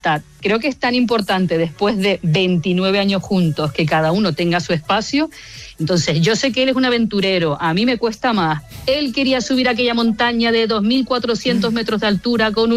Creo que es tan importante después de 29 años juntos que cada uno tenga su espacio. Entonces, yo sé que él es un aventurero, a mí me cuesta más. Él quería subir aquella montaña de 2.400 metros de altura con